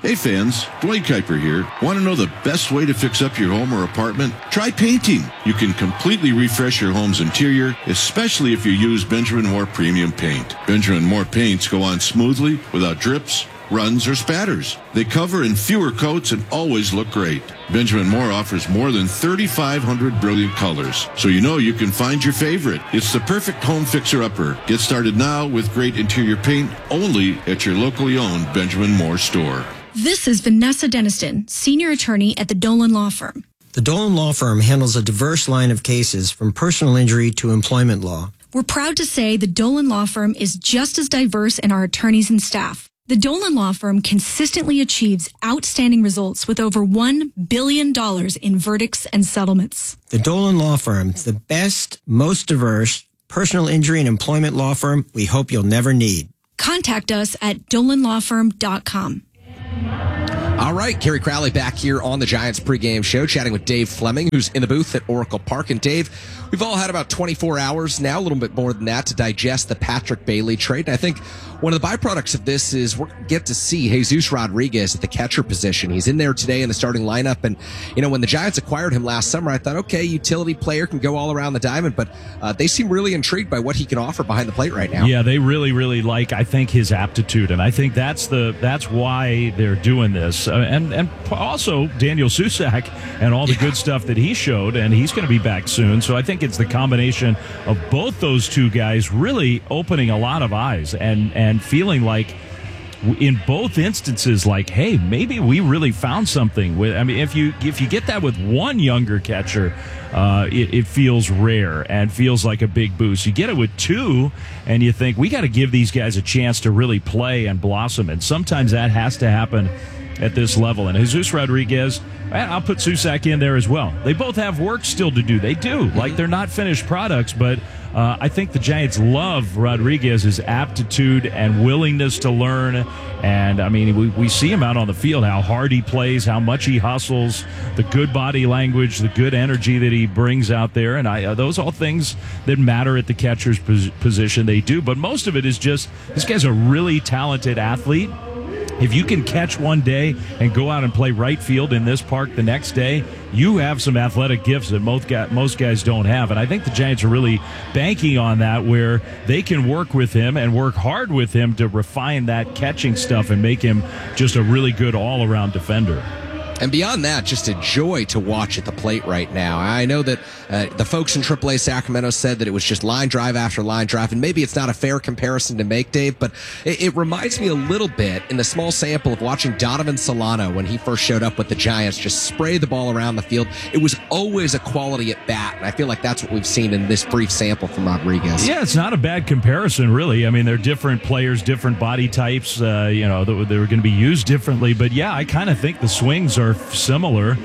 Hey fans, Dwayne Kuiper here. Want to know the best way to fix up your home or apartment? Try painting. You can completely refresh your home's interior, especially if you use Benjamin Moore Premium Paint. Benjamin Moore paints go on smoothly without drips, runs, or spatters. They cover in fewer coats and always look great. Benjamin Moore offers more than 3,500 brilliant colors, so you know you can find your favorite. It's the perfect home fixer-upper. Get started now with great interior paint only at your locally owned Benjamin Moore store. This is Vanessa Deniston, senior attorney at the Dolan Law Firm. The Dolan Law Firm handles a diverse line of cases from personal injury to employment law. We're proud to say the Dolan Law Firm is just as diverse in our attorneys and staff. The Dolan Law Firm consistently achieves outstanding results with over $1 billion in verdicts and settlements. The Dolan Law Firm, the best, most diverse personal injury and employment law firm we hope you'll never need. Contact us at dolanlawfirm.com. All right, Kerry Crowley back here on the Giants pregame show, chatting with Dave Fleming, who's in the booth at Oracle Park. And Dave, we've all had about 24 hours now, a little bit more than that, to digest the Patrick Bailey trade. And I think one of the byproducts of this is we're going to get to see Jesus Rodriguez at the catcher position. He's in there today in the starting lineup. And, you know, when the Giants acquired him last summer, I thought, okay, utility player can go all around the diamond. But they seem really intrigued by what he can offer behind the plate right now. Yeah, they really, really like, I think, his aptitude. And I think that's why they're doing this. And also Daniel Susac and all the good stuff that he showed, and he's going to be back soon. So I think it's the combination of both those two guys really opening a lot of eyes and feeling like in both instances, like, hey, maybe we really found something. If you get that with one younger catcher, it feels rare and feels like a big boost. You get it with two, and you think we got to give these guys a chance to really play and blossom. And sometimes that has to happen at this level. And Jesus Rodriguez, I'll put Susac in there as well. They both have work still to do. They do. Like, they're not finished products, but I think the Giants love Rodriguez's aptitude and willingness to learn. And, I mean, we see him out on the field, how hard he plays, how much he hustles, the good body language, the good energy that he brings out there. And those are all things that matter at the catcher's position. They do. But most of it is just this guy's a really talented athlete. If you can catch one day and go out and play right field in this park the next day, you have some athletic gifts that most guys don't have. And I think the Giants are really banking on that, where they can work with him and work hard with him to refine that catching stuff and make him just a really good all-around defender. And beyond that, just a joy to watch at the plate right now. I know that the folks in AAA Sacramento said that it was just line drive after line drive, and maybe it's not a fair comparison to make, Dave, but it reminds me a little bit in the small sample of watching Donovan Solano when he first showed up with the Giants, just spray the ball around the field. It was always a quality at bat, and I feel like that's what we've seen in this brief sample from Rodriguez. Yeah, it's not a bad comparison, really. I mean, they're different players, different body types, they're going to be used differently, but yeah, I kind of think the swings are similar,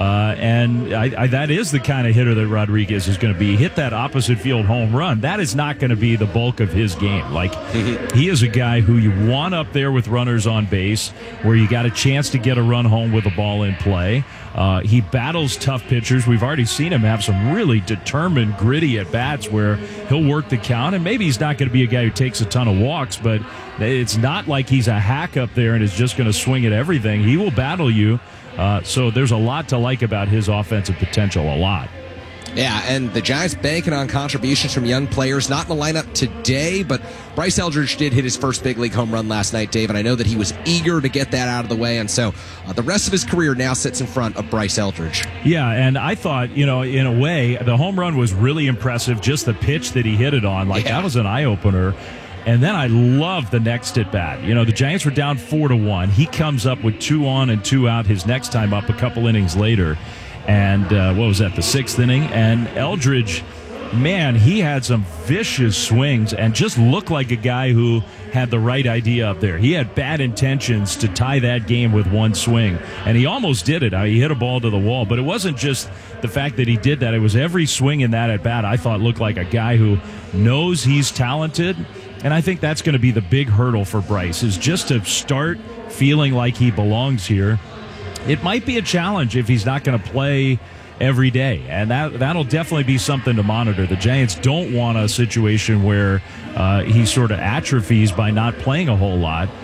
and that is the kind of hitter that Rodriguez is going to be. Hit that opposite field home run. That is not going to be the bulk of his game. Like, he is a guy who you want up there with runners on base, where you got a chance to get a run home with a ball in play. He battles tough pitchers. We've already seen him have some really determined, gritty at-bats where he'll work the count, and maybe he's not going to be a guy who takes a ton of walks, but it's not like he's a hack up there and is just going to swing at everything. He will battle you. So there's a lot to like about his offensive potential, a lot. Yeah, and the Giants banking on contributions from young players. Not in the lineup today, but Bryce Eldridge did hit his first big league home run last night, Dave, and I know that he was eager to get that out of the way, and so the rest of his career now sits in front of Bryce Eldridge. Yeah, and I thought, in a way, the home run was really impressive, just the pitch that he hit it on. That was an eye-opener. And then I love the next at bat. The Giants were down 4-1. He comes up with 2 on and 2 out his next time up a couple innings later. And what was that, the 6th inning? And Eldridge, man, he had some vicious swings and just looked like a guy who had the right idea up there. He had bad intentions to tie that game with one swing, and he almost did it. He hit a ball to the wall, but it wasn't just the fact that he did that. It was every swing in that at-bat I thought looked like a guy who knows he's talented. And I think that's going to be the big hurdle for Bryce, is just to start feeling like he belongs here. It might be a challenge if he's not going to play every day, and that'll definitely be something to monitor. The Giants don't want a situation where he sort of atrophies by not playing a whole lot.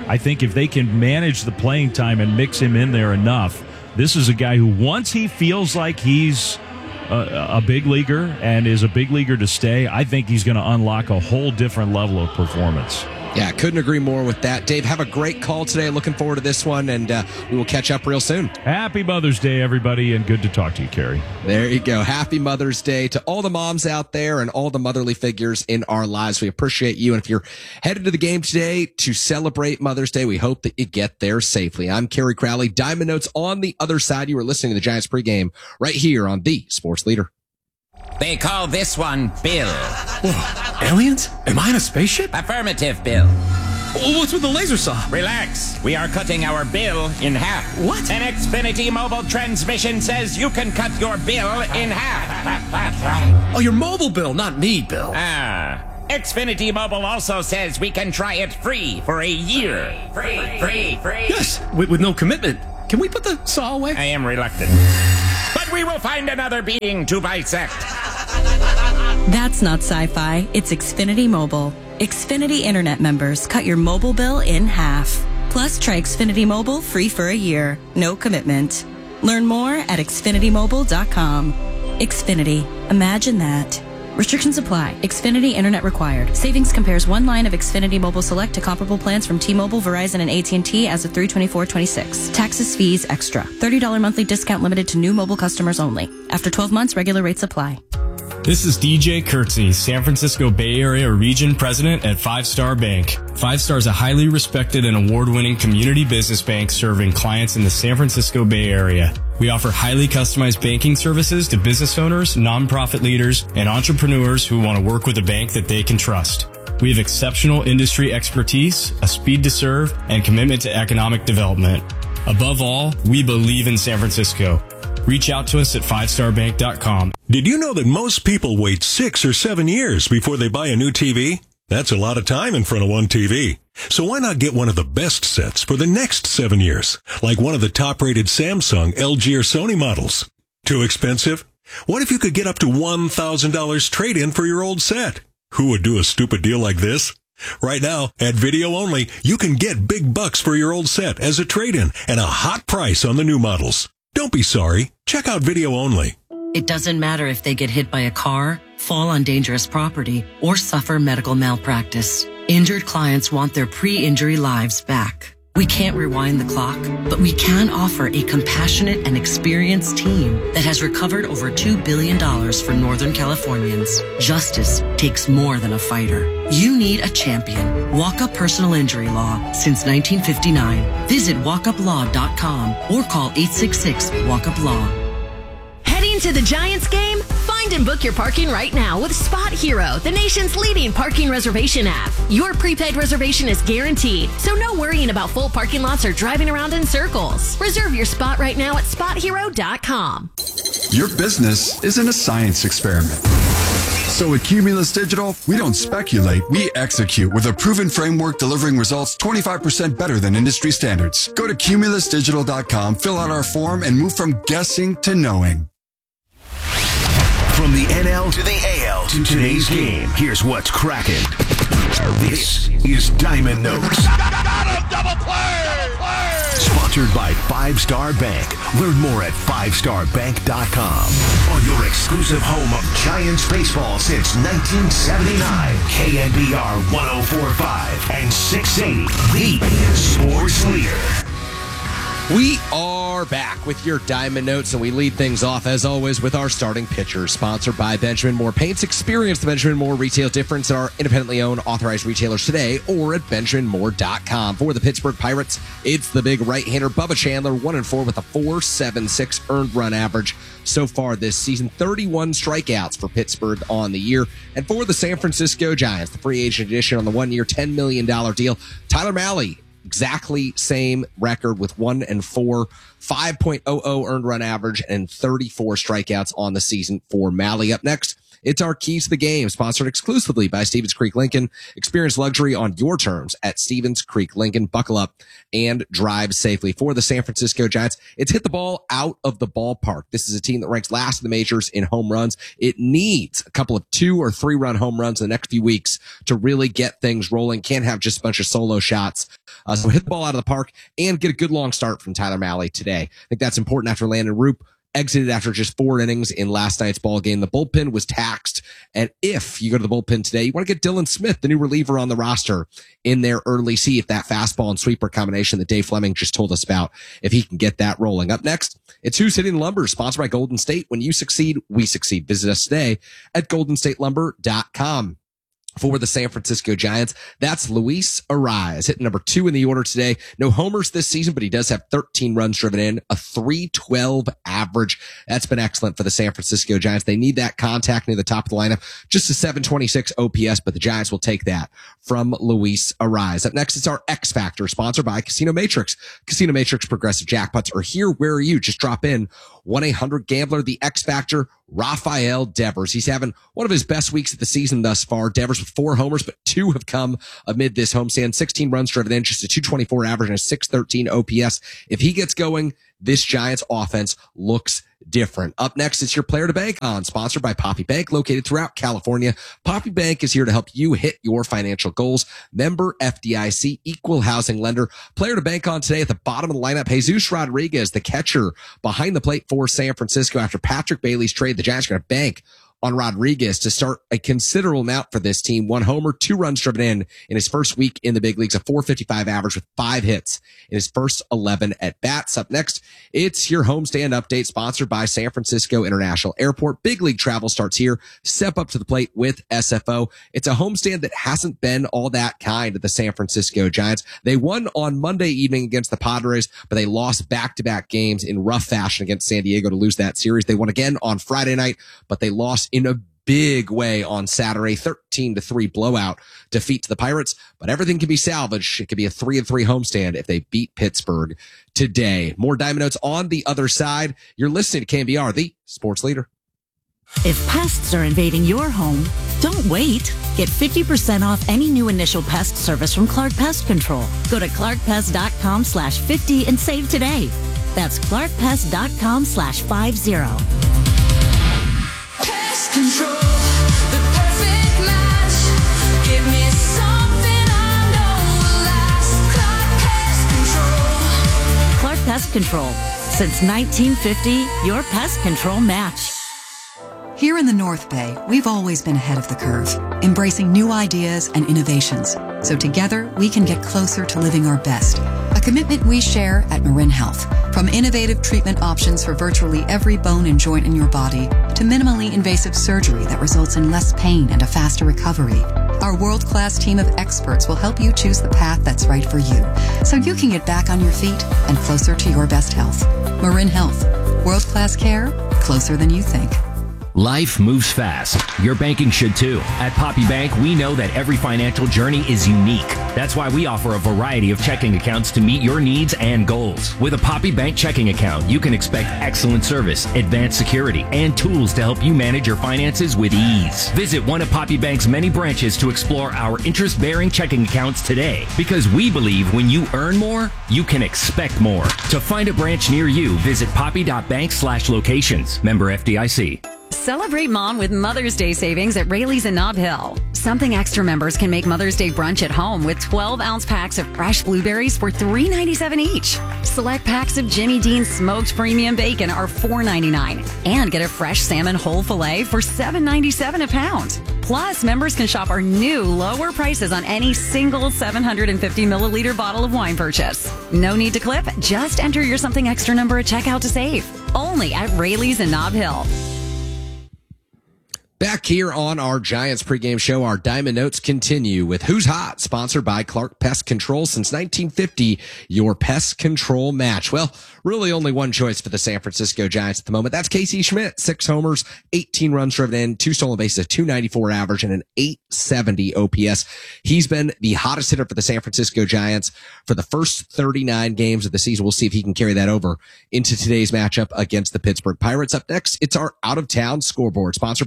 I think if they can manage the playing time and mix him in there enough, this is a guy who, once he feels like he's a big leaguer and is a big leaguer to stay, I think he's going to unlock a whole different level of performance. Yeah, couldn't agree more with that. Dave, have a great call today. Looking forward to this one, and we will catch up real soon. Happy Mother's Day, everybody, and good to talk to you, Kerry. There you go. Happy Mother's Day to all the moms out there and all the motherly figures in our lives. We appreciate you. And if you're headed to the game today to celebrate Mother's Day, we hope that you get there safely. I'm Kerry Crowley. Diamond Notes on the other side. You are listening to the Giants pregame right here on the Sports Leader. They call this one Bill. Whoa, aliens? Am I in a spaceship? Affirmative, Bill. What's with the laser saw? Relax. We are cutting our bill in half. What? An Xfinity mobile transmission says you can cut your bill in half. Oh, your mobile bill, not me, Bill. Xfinity Mobile also says we can try it free for a year. Free. Yes, with no commitment. Can we put the saw away? I am reluctant. But we will find another being to bisect. That's not sci-fi. It's Xfinity Mobile. Xfinity Internet members cut your mobile bill in half. Plus, try Xfinity Mobile free for a year. No commitment. Learn more at XfinityMobile.com. Xfinity. Imagine that. Restrictions apply. Xfinity Internet required. Savings compares one line of Xfinity Mobile Select to comparable plans from T-Mobile, Verizon, and AT&T as of 3/24/26. Taxes, fees, extra. $30 monthly discount limited to new mobile customers only. After 12 months, regular rates apply. This is DJ Kurtzy, San Francisco Bay Area Region President at Five Star Bank. Five Star is a highly respected and award-winning community business bank serving clients in the San Francisco Bay Area. We offer highly customized banking services to business owners, nonprofit leaders, and entrepreneurs who want to work with a bank that they can trust. We have exceptional industry expertise, a speed to serve, and commitment to economic development. Above all, we believe in San Francisco. Reach out to us at fivestarbank.com. Did you know that most people wait 6 or 7 years before they buy a new TV? That's a lot of time in front of one TV. So why not get one of the best sets for the next 7 years? Like one of the top-rated Samsung, LG, or Sony models. Too expensive? What if you could get up to $1,000 trade-in for your old set? Who would do a stupid deal like this? Right now, at Video Only, you can get big bucks for your old set as a trade-in and a hot price on the new models. Don't be sorry. Check out Video Only. It doesn't matter if they get hit by a car, fall on dangerous property, or suffer medical malpractice. Injured clients want their pre-injury lives back. We can't rewind the clock, but we can offer a compassionate and experienced team that has recovered over $2 billion for Northern Californians. Justice takes more than a fighter. You need a champion. Walk-Up Personal Injury Law since 1959. Visit walkuplaw.com or call 866-WALK-UP-LAW. Heading to the Giants game? Find and book your parking right now with Spot Hero, the nation's leading parking reservation app. Your prepaid reservation is guaranteed, so no worrying about full parking lots or driving around in circles. Reserve your spot right now at SpotHero.com. Your business isn't a science experiment. So at Cumulus Digital, we don't speculate, we execute with a proven framework delivering results 25% better than industry standards. Go to cumulusdigital.com, fill out our form, and move from guessing to knowing. From the NL to the AL to today's game, here's what's cracking. This is Diamond Notes. Double play! Sponsored by Five Star Bank. Learn more at fivestarbank.com. On your exclusive home of Giants baseball since 1979. KNBR 104.5 and 680. The Sports Leader. We are back with your Diamond Notes, and we lead things off, as always, with our starting pitcher, sponsored by Benjamin Moore Paints. Experience the Benjamin Moore retail difference at our independently owned authorized retailers today or at BenjaminMoore.com. For the Pittsburgh Pirates, it's the big right-hander Bubba Chandler, 1-4 with a .476 earned run average so far this season. 31 strikeouts for Pittsburgh on the year. And for the San Francisco Giants, the free agent addition on the one-year $10 million deal, Tyler Mahle. Exactly same record with 1-4, 5.00 earned run average, and 34 strikeouts on the season for Mahle. Up next, It's our keys to the game, sponsored exclusively by Stevens Creek Lincoln. Experience luxury on your terms at Stevens Creek Lincoln. Buckle up and drive safely. For the San Francisco Giants, it's hit the ball out of the ballpark. This is a team that ranks last in the majors in home runs. It needs a couple of 2 or 3 run home runs in the next few weeks to really get things rolling. Can't have just a bunch of solo shots. So hit the ball out of the park and get a good long start from Tyler Mahle today. I think that's important after Landon Roop exited after just 4 innings in last night's ball game. The bullpen was taxed. And if you go to the bullpen today, you want to get Dylan Smith, the new reliever on the roster, in there early. See if that fastball and sweeper combination that Dave Fleming just told us about, if he can get that rolling. Up next, it's Who's Hitting the Lumber, sponsored by Golden State. When you succeed, we succeed. Visit us today at goldenstatelumber.com. For the San Francisco Giants, that's Luis Arraez, hitting number 2 in the order today. No homers this season, but he does have 13 runs driven in, a .312 average. That's been excellent for the San Francisco Giants. They need that contact near the top of the lineup. Just a .726 OPS, but the Giants will take that from Luis Arraez. Up next, it's our X Factor, sponsored by Casino Matrix. Casino Matrix progressive jackpots are here. Where are you? Just drop in 1-800-GAMBLER, the X Factor, Rafael Devers. He's having one of his best weeks of the season thus far. Devers with 4 homers, but 2 have come amid this homestand. 16 runs driven in, just a .224 average and a .613 OPS. If he gets going, this Giants offense looks different. Up next, it's your Player to Bank on, sponsored by Poppy Bank, located throughout California. Poppy Bank is here to help you hit your financial goals. Member FDIC, equal housing lender. Player to Bank on today at the bottom of the lineup, Jesus Rodriguez, the catcher behind the plate for San Francisco. After Patrick Bailey's trade, the Giants are going to bank on Rodriguez to start a considerable amount for this team. 1 homer, 2 runs driven in his first week in the big leagues, a .455 average with 5 hits in his first 11 at bats. Up next, it's your homestand update, sponsored by San Francisco International Airport. Big league travel starts here. Step up to the plate with SFO. It's a homestand that hasn't been all that kind to the San Francisco Giants. They won on Monday evening against the Padres, but they lost back-to-back games in rough fashion against San Diego to lose that series. They won again on Friday night, but they lost in a big way on Saturday, 13-3 blowout defeat to the Pirates. But everything can be salvaged. It could be a 3-3 homestand if they beat Pittsburgh today. More Diamond Notes on the other side. You're listening to KNBR, the sports leader. If pests are invading your home, don't wait. Get 50% off any new initial pest service from Clark Pest Control. Go to clarkpest.com/50 and save today. That's clarkpest.com/50. Control, the perfect match. Give me something I know will last. Clark Pest Control. Clark Pest Control. Since 1950, your pest control match. Here in the North Bay, we've always been ahead of the curve, embracing new ideas and innovations. So together, we can get closer to living our best. A commitment we share at Marin Health. From innovative treatment options for virtually every bone and joint in your body to minimally invasive surgery that results in less pain and a faster recovery. Our world-class team of experts will help you choose the path that's right for you, so you can get back on your feet and closer to your best health. Marin Health. World-class care, closer than you think. Life moves fast. Your banking should too. At Poppy Bank, we know that every financial journey is unique. That's why we offer a variety of checking accounts to meet your needs and goals. With a Poppy Bank checking account, you can expect excellent service, advanced security, and tools to help you manage your finances with ease. Visit one of Poppy Bank's many branches to explore our interest-bearing checking accounts today, because we believe when you earn more, you can expect more. To find a branch near you, visit poppy.bank/locations. Member FDIC. Celebrate Mom with Mother's Day savings at Rayleigh's in Nob Hill. Something Extra members can make Mother's Day brunch at home with 12-ounce packs of fresh blueberries for $3.97 each. Select packs of Jimmy Dean's smoked premium bacon are $4.99. And get a fresh salmon whole filet for $7.97 a pound. Plus, members can shop our new lower prices on any single 750-milliliter bottle of wine purchase. No need to clip. Just enter your Something Extra number at checkout to save. Only at Rayleigh's in Nob Hill. Back here on our Giants pregame show, our Diamond Notes continue with Who's Hot, sponsored by Clark Pest Control. Since 1950, your pest control match. Well, really only one choice for the San Francisco Giants at the moment. That's Casey Schmidt. 6 homers, 18 runs driven in, 2 stolen bases, a .294 average, and an .870 OPS. He's been the hottest hitter for the San Francisco Giants for the first 39 games of the season. We'll see if he can carry that over into today's matchup against the Pittsburgh Pirates. Up next, it's our out-of-town scoreboard, sponsored by your North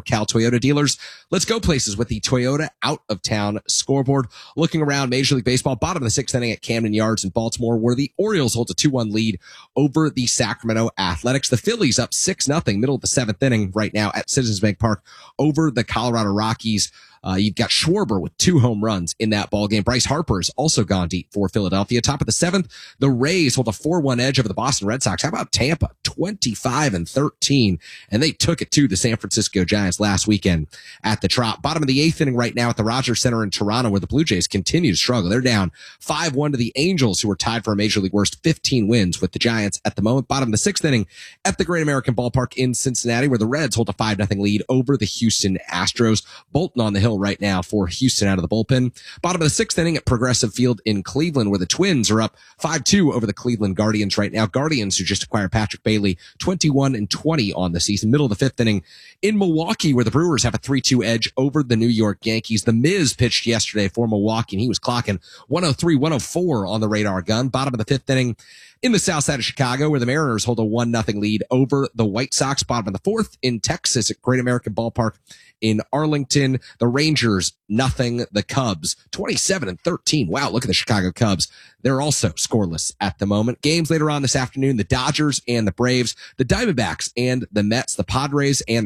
NorCal Toyota dealers. Let's go places with the Toyota Out of Town scoreboard. Looking around Major League Baseball, bottom of the 6th inning at Camden Yards in Baltimore, where the Orioles hold a 2-1 lead over the Sacramento Athletics. The Phillies up 6-0, middle of the 7th inning right now at Citizens Bank Park over the Colorado Rockies. You've got Schwarber with 2 home runs in that ball game. Bryce Harper has also gone deep for Philadelphia. Top of the 7th, the Rays hold a 4-1 edge over the Boston Red Sox. How about Tampa? 25-13. And they took it to the San Francisco Giants last weekend at the Trop. Bottom of the 8th inning right now at the Rogers Center in Toronto, where the Blue Jays continue to struggle. They're down 5-1 to the Angels, who are tied for a Major League worst 15 wins with the Giants at the moment. Bottom of the 6th inning at the Great American Ballpark in Cincinnati, where the Reds hold a 5-0 lead over the Houston Astros. Bolton on the hill right now for Houston out of the bullpen. Bottom of the 6th inning at Progressive Field in Cleveland, where the Twins are up 5-2 over the Cleveland Guardians right now. Guardians, who just acquired Patrick Bailey, 21-20 on the season. Middle of the 5th inning in Milwaukee, where the Brewers have a 3-2 edge over the New York Yankees. The Miz pitched yesterday for Milwaukee, and he was clocking 103-104 on the radar gun. Bottom of the 5th inning in the south side of Chicago, where the Mariners hold a 1-0 lead over the White Sox. Bottom of the 4th in Texas at Great American Ballpark in Arlington, the Rangers 0, the Cubs 27-13. Wow, look at the Chicago Cubs. They're also scoreless at the moment. Games later on this afternoon, the Dodgers and the Braves, the Diamondbacks and the Mets, the Padres and